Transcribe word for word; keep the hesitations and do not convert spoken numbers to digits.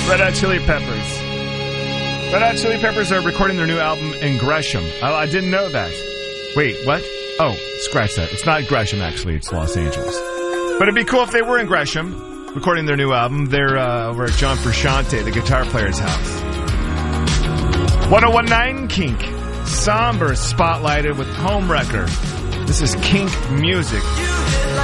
Red Hot Chili Peppers. Red Hot Chili Peppers are recording their new album in Gresham. I, I didn't know that. Wait, what? Oh, scratch that. It's not Gresham, actually. It's Los Angeles. But it'd be cool if they were in Gresham recording their new album. They're uh, over at John Frusciante, the guitar player's house. one oh one point nine Kink. Somber spotlighted with Homewrecker. This is Kink Music.